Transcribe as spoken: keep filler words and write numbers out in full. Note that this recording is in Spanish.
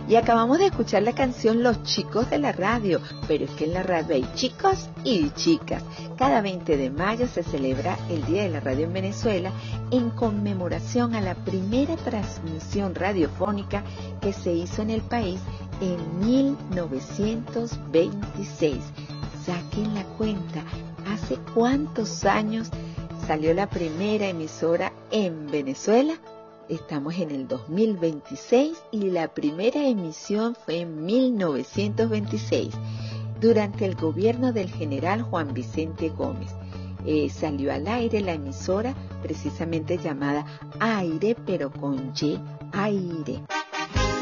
Y acabamos de escuchar la canción Los Chicos de la Radio, pero es que en la radio hay chicos y chicas. Cada veinte de mayo se celebra el Día de la Radio en Venezuela en conmemoración a la primera transmisión radiofónica que se hizo en el país en mil novecientos veintiséis. Saquen la cuenta, ¿hace cuántos años salió la primera emisora en Venezuela? Estamos en el dos mil veintiséis y la primera emisión fue en mil novecientos veintiséis, durante el gobierno del general Juan Vicente Gómez. Eh, salió al aire la emisora precisamente llamada Aire, pero con Y, Aire.